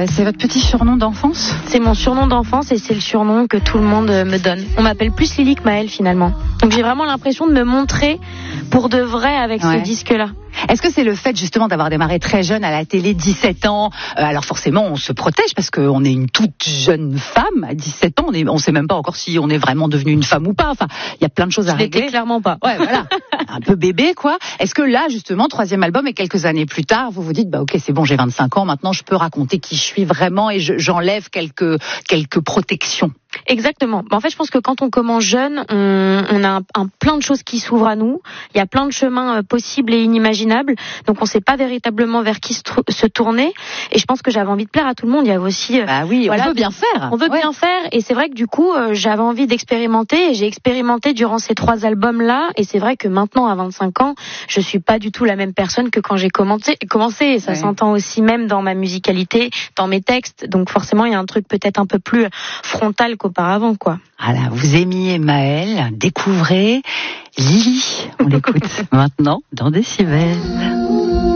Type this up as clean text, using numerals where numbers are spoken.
C'est votre petit surnom d'enfance ? C'est mon surnom d'enfance et c'est le surnom que tout le monde me donne. On m'appelle plus Lily que Maëlle finalement. Donc j'ai vraiment l'impression de me montrer pour de vrai avec ce disque-là. Est-ce que c'est le fait justement d'avoir démarré très jeune à la télé, 17 ans, alors forcément on se protège parce qu'on est une toute jeune femme à 17 ans, on sait même pas encore si on est vraiment devenu une femme ou pas, enfin il y a plein de choses à régler. Clairement pas. Ouais, voilà, un peu bébé quoi. Est-ce que là justement, 3e album et quelques années plus tard, vous vous dites ok c'est bon, j'ai 25 ans, maintenant je peux raconter qui je suis vraiment et j'enlève quelques protections? Exactement. En fait, je pense que quand on commence jeune, on a plein de choses qui s'ouvrent à nous. Il y a plein de chemins possibles et inimaginables. Donc, on ne sait pas véritablement vers qui se tourner. Et je pense que j'avais envie de plaire à tout le monde. Il y a aussi... on veut bien faire. On veut bien faire. Et c'est vrai que du coup, j'avais envie d'expérimenter. Et j'ai expérimenté durant ces 3 albums-là. Et c'est vrai que maintenant, à 25 ans, je suis pas du tout la même personne que quand j'ai commencé. Et ça s'entend aussi même dans ma musicalité, dans mes textes. Donc, forcément, il y a un truc peut-être un peu plus frontal qu'auparavant, quoi. Voilà, vous aimiez Maëlle, découvrez Lily. On l'écoute maintenant dans Décibel.